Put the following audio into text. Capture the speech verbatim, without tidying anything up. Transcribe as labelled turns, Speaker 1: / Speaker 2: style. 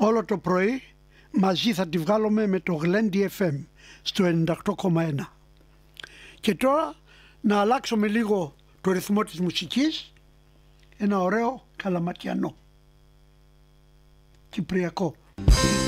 Speaker 1: όλο το πρωί μαζί θα τη βγάλουμε με το Γλέντι εφ εμ στο ενενήντα οκτώ κόμμα ένα. Και τώρα να αλλάξουμε λίγο το ρυθμό της μουσικής, ένα ωραίο καλαματιανό, κυπριακό.